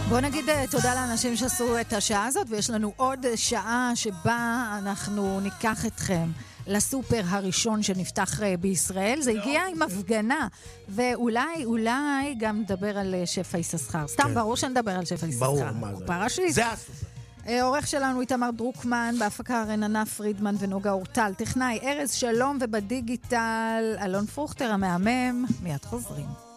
בוא נגיד תודה לאנשים שעשו את השעה הזאת, ויש לנו עוד שעה שבה אנחנו ניקח אתכם לסופר הראשון שנפתח בישראל. זה הגיע עם הפגנה, ואולי גם נדבר על שפע יששכר. סתם, ברור שנדבר על שפע יששכר. ברור, מה זה? פרשית. זה הסופר. עורך שלנו איתמר דרוקמן, בהפקה רננה פרידמן ונוגה אורטל, טכנאי ארז שלום, ובדיגיטל אלון פרוכטר המהמם. מיד חוזרים.